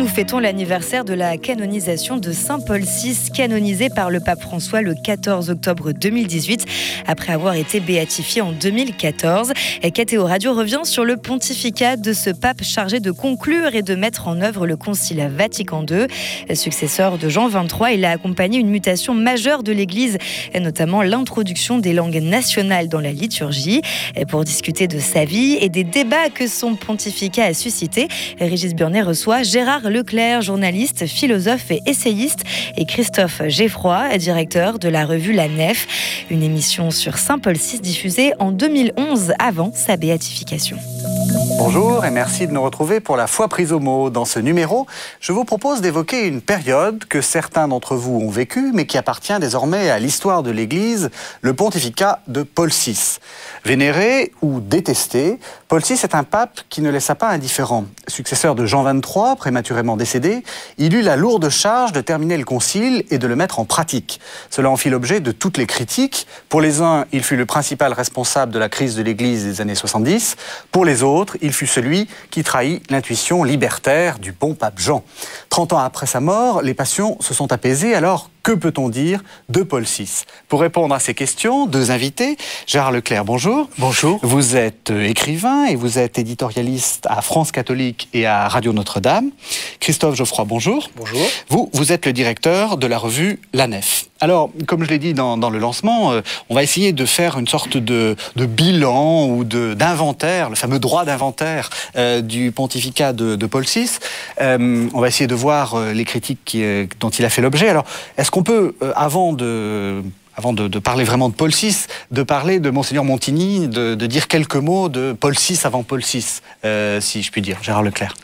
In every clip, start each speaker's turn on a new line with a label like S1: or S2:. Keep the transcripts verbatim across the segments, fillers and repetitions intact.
S1: nous fêtons l'anniversaire de la canonisation de Saint Paul six, canonisé par le pape François le quatorze octobre deux mille dix-huit, après avoir été béatifié en deux mille quatorze. Et K T O Radio revient sur le pontificat de ce pape chargé de conclure et de mettre en œuvre le Concile Vatican deux. Successeur de Jean vingt-trois, il a accompagné une mutation majeure de l'Église, et notamment l'introduction des langues nationales dans la liturgie. Et pour discuter de sa vie et des débats que son pontificat a suscité, Régis Burnet reçoit Gérard Leclerc, journaliste, philosophe et essayiste, et Christophe Geffroy, directeur de la revue La Nef, une émission sur Saint Paul six diffusée en deux mille onze avant sa béatification.
S2: Bonjour et merci de nous retrouver pour la foi prise au mot. Dans ce numéro, je vous propose d'évoquer une période que certains d'entre vous ont vécue, mais qui appartient désormais à l'histoire de l'Église, le pontificat de Paul six. Vénéré ou détesté, Paul six est un pape qui ne laissa pas indifférent. Successeur de Jean vingt-trois, prématurément décédé, il eut la lourde charge de terminer le concile et de le mettre en pratique. Cela en fit l'objet de toutes les critiques. Pour les uns, il fut le principal responsable de la crise de l'Église des années soixante-dix. Pour les autres, il fut celui qui trahit l'intuition libertaire du bon pape Jean. Trente ans après sa mort, les passions se sont apaisées. Alors, que peut-on dire de Paul six? Pour répondre à ces questions, deux invités. Gérard Leclerc, bonjour.
S3: Bonjour.
S2: Vous êtes écrivain et vous êtes éditorialiste à France Catholique et à Radio Notre-Dame. Christophe Geffroy, bonjour.
S3: Bonjour.
S2: Vous, vous êtes le directeur de la revue La Nef. Alors, comme je l'ai dit dans, dans le lancement, euh, on va essayer de faire une sorte de, de bilan ou de, d'inventaire, le fameux droit d'inventaire euh, du pontificat de, de Paul six. Euh, on va essayer de voir euh, les critiques qui, euh, dont il a fait l'objet. Alors, est-ce qu'on peut, euh, avant de... Avant de, de parler vraiment de Paul six, de parler de Monseigneur Montigny, de, de dire quelques mots de Paul six avant Paul six, euh, si je puis dire. Gérard Leclerc.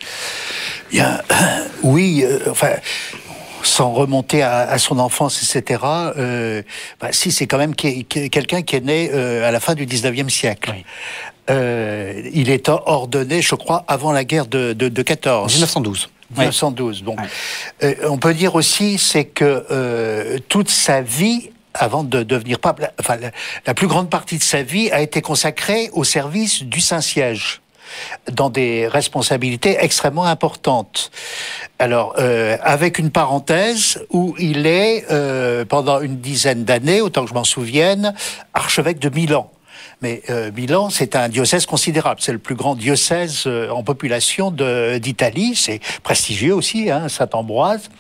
S3: Bien, euh, oui, euh, enfin, sans remonter à, à son enfance, et cetera, euh, bah, si, c'est quand même qui, qui, quelqu'un qui est né euh, à la fin du dix-neuvième siècle. Oui. Euh, il est ordonné, je crois, avant la guerre de, de, de quatorze.
S2: dix-neuf cent douze.
S3: dix-neuf cent douze. Donc, oui. euh, on peut dire aussi, c'est que euh, toute sa vie, avant de devenir pape, la, enfin, la, la plus grande partie de sa vie a été consacrée au service du Saint-Siège, dans des responsabilités extrêmement importantes. Alors, euh, avec une parenthèse où il est, euh, pendant une dizaine d'années, autant que je m'en souvienne, archevêque de Milan. Mais euh, Milan, c'est un diocèse considérable. C'est le plus grand diocèse euh, en population de, d'Italie. C'est prestigieux aussi, hein, Saint-Ambroise.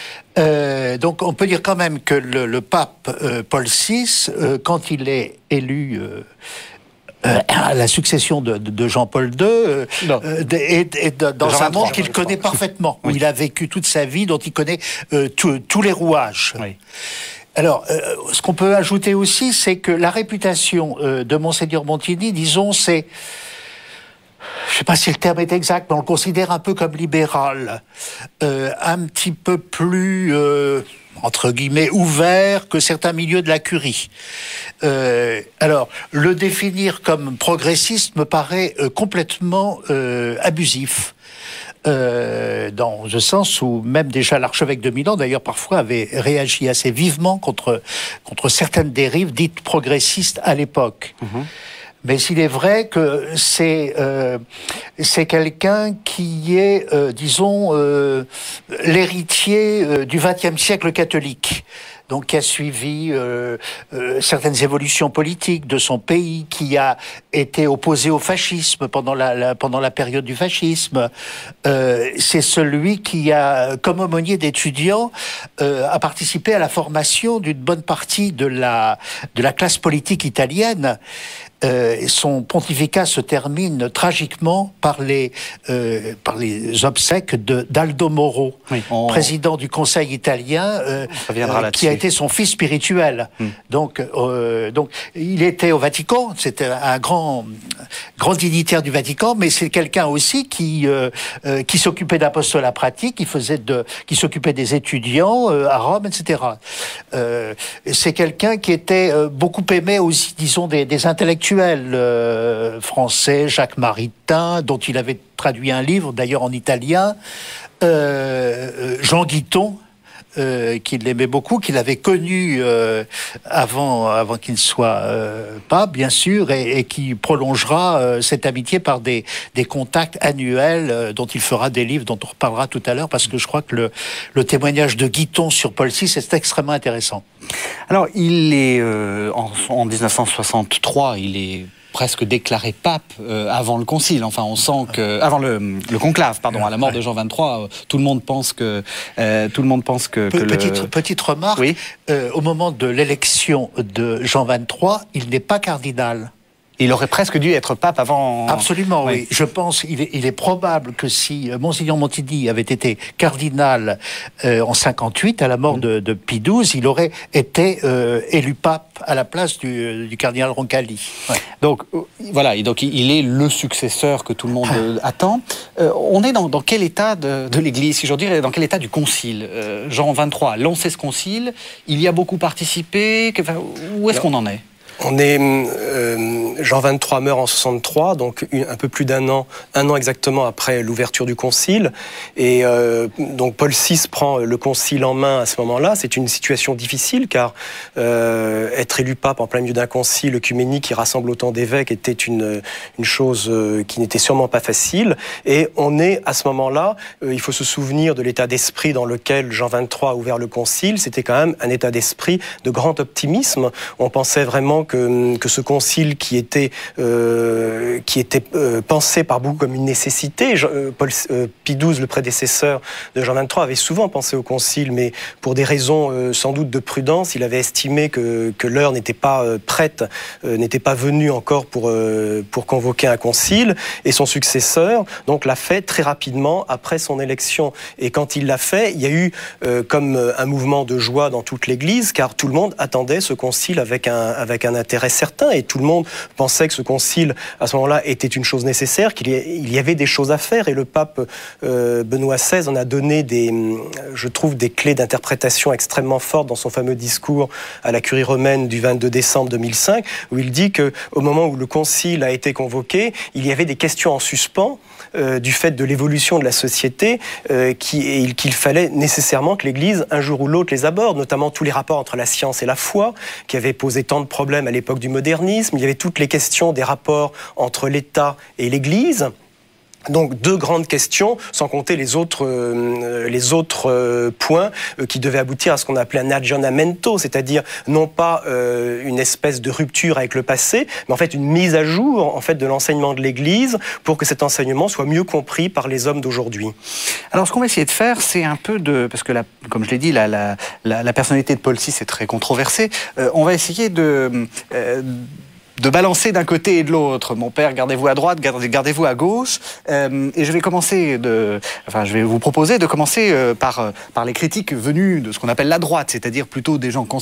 S3: Euh, donc on peut dire quand même que le, le pape euh, Paul six, euh, quand il est élu euh, euh, à la succession de, de, de Jean-Paul deux, euh, euh, est, est dans un monde qu'il connaît parfaitement, oui. Où il a vécu toute sa vie, dont il connaît euh, tous les rouages. Oui. Alors, euh, ce qu'on peut ajouter aussi, c'est que la réputation euh, de Monseigneur Montigny, disons, c'est... Je ne sais pas si le terme est exact, mais on le considère un peu comme libéral, euh, un petit peu plus, euh, entre guillemets, ouvert que certains milieux de la curie. Euh, alors, le définir comme progressiste me paraît euh, complètement euh, abusif. Euh, dans le sens où même déjà l'archevêque de Milan, d'ailleurs, parfois avait réagi assez vivement contre, contre certaines dérives dites progressistes à l'époque. Mmh. Mais il est vrai que c'est euh, c'est quelqu'un qui est, euh, disons, euh, l'héritier euh, du vingtième siècle catholique. Donc, qui a suivi euh, euh, certaines évolutions politiques de son pays, qui a été opposé au fascisme pendant la, la pendant la période du fascisme. Euh, c'est celui qui a, comme aumônier d'étudiants, euh, a participé à la formation d'une bonne partie de la de la classe politique italienne. Euh, son pontificat se termine tragiquement par les euh, par les obsèques de d'Aldo Moro, oui, on... président du Conseil italien, euh, euh, qui a été son fils spirituel. Hmm. Donc, euh, donc, il était au Vatican. C'était un grand grand dignitaire du Vatican, mais c'est quelqu'un aussi qui euh, euh, qui s'occupait d'apostolat pratique, qui faisait de, qui s'occupait des étudiants euh, à Rome, et cetera. Euh, c'est quelqu'un qui était euh, beaucoup aimé aussi, disons, des, des intellectuels euh, français, Jacques Maritain, dont il avait traduit un livre, d'ailleurs en italien, euh, Jean Guiton, euh, qu'il l'aimait beaucoup, qu'il avait connu euh, avant, avant qu'il soit euh, pape, bien sûr, et, et qui prolongera euh, cette amitié par des, des contacts annuels euh, dont il fera des livres dont on reparlera tout à l'heure, parce que je crois que le, le témoignage de Guiton sur Paul six est extrêmement intéressant.
S2: Alors, il est euh, en, en dix-neuf cent soixante-trois, il est presque déclaré pape euh, avant le concile. Enfin, on sent que avant le, le conclave, pardon, à la mort de Jean vingt-trois, euh, tout le monde pense que euh, tout le monde pense que, que
S3: petite,
S2: le...
S3: petite remarque.
S2: Oui.
S3: Euh, au moment de l'élection de Jean vingt-trois, il n'est pas cardinal.
S2: Il aurait presque dû être pape avant...
S3: Absolument, oui.
S2: oui.
S3: Je pense, il est, il est probable que si Monseigneur Montidi avait été cardinal euh, en cinquante-huit, à la mort mmh. de, de Pie douze, il aurait été euh, élu pape à la place du, du cardinal Roncalli. Ouais.
S2: Donc, voilà, et donc il est le successeur que tout le monde euh, attend. Euh, on est dans, dans quel état de, de l'Église, si j'ose dire, dans quel état du concile euh, Jean vingt-trois a lancé ce concile, il y a beaucoup participé, que, enfin, où est-ce Alors... qu'on en est?
S4: On est euh, Jean vingt-trois meurt en soixante-trois, donc une, un peu plus d'un an, un an exactement après l'ouverture du concile. Et euh, donc Paul six prend le concile en main à ce moment-là. C'est une situation difficile car euh, être élu pape en plein milieu d'un concile œcuménique qui rassemble autant d'évêques était une une chose qui n'était sûrement pas facile. Et on est à ce moment-là, euh, il faut se souvenir de l'état d'esprit dans lequel Jean vingt-trois a ouvert le concile. C'était quand même un état d'esprit de grand optimisme. On pensait vraiment Que, que ce concile qui était, euh, qui était euh, pensé par beaucoup comme une nécessité. Je, euh, Paul, euh, Pie douze, le prédécesseur de Jean vingt-trois, avait souvent pensé au concile, mais pour des raisons euh, sans doute de prudence, il avait estimé que, que l'heure n'était pas euh, prête, euh, n'était pas venue encore pour, euh, pour convoquer un concile, et son successeur donc l'a fait très rapidement après son élection. Et quand il l'a fait, il y a eu euh, comme un mouvement de joie dans toute l'Église, car tout le monde attendait ce concile avec un, avec un intérêt certain, et tout le monde pensait que ce concile, à ce moment-là, était une chose nécessaire, qu'il y avait des choses à faire, et le pape euh, Benoît seize en a donné des, je trouve, des clés d'interprétation extrêmement fortes dans son fameux discours à la Curie romaine du vingt-deux décembre deux mille cinq, où il dit qu'au moment où le concile a été convoqué, il y avait des questions en suspens euh, du fait de l'évolution de la société, euh, qui, et qu'il fallait nécessairement que l'Église, un jour ou l'autre, les aborde, notamment tous les rapports entre la science et la foi, qui avaient posé tant de problèmes à l'époque du modernisme. Il y avait toutes les questions des rapports entre l'État et l'Église. Donc deux grandes questions, sans compter les autres, euh, les autres euh, points euh, qui devaient aboutir à ce qu'on appelait un aggiornamento, c'est-à-dire non pas euh, une espèce de rupture avec le passé, mais en fait une mise à jour en fait de l'enseignement de l'Église pour que cet enseignement soit mieux compris par les hommes d'aujourd'hui.
S2: Alors ce qu'on va essayer de faire, c'est un peu de... Parce que, la, comme je l'ai dit, la, la, la, la personnalité de Paul six est très controversée. Euh, on va essayer de... Euh, de balancer d'un côté et de l'autre. Mon père, gardez-vous à droite, gardez-vous à gauche. Euh, et je vais commencer de, enfin, je vais vous proposer de commencer euh, par, par les critiques venues de ce qu'on appelle la droite, c'est-à-dire plutôt des gens